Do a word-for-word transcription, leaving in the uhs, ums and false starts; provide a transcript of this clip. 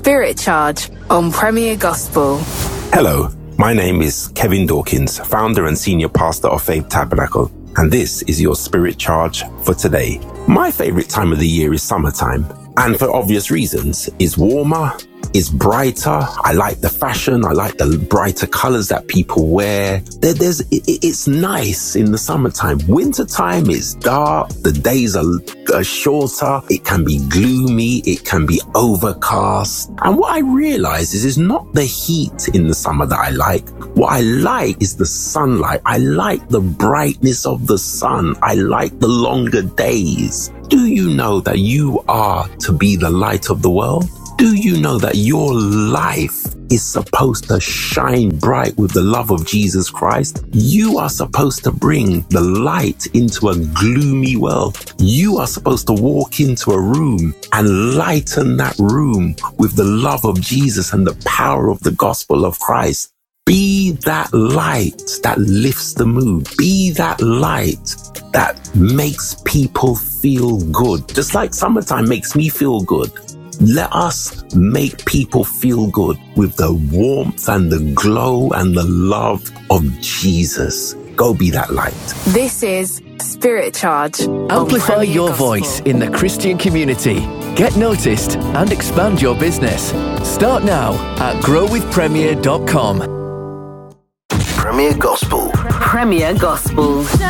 Spirit Charge on Premier Gospel. Hello, my name is Kevin Dawkins, founder and senior pastor of Faith Tabernacle, and this is your Spirit Charge for today. My favorite time of the year is summertime, and for obvious reasons. It's warmer, it's brighter. I like the fashion. I like the brighter colors that people wear. There, there's, it, it's nice in the summertime. Wintertime is dark. The days are, are shorter. It can be gloomy. It can be overcast. And what I realize is it's not the heat in the summer that I like. What I like is the sunlight. I like the brightness of the sun. I like the longer days. Do you know that you are to be the light of the world? Do you know that your life is supposed to shine bright with the love of Jesus Christ? You are supposed to bring the light into a gloomy world. You are supposed to walk into a room and lighten that room with the love of Jesus and the power of the gospel of Christ. Be that light that lifts the mood. Be that light that makes people feel good. Just like summertime makes me feel good. Let us make people feel good with the warmth and the glow and the love of Jesus. Go be that light. This is Spirit Charge. Amplify your voice in the Christian community. Get noticed and expand your business. Start now at grow with premier dot com. Premier Gospel. Premier Gospel.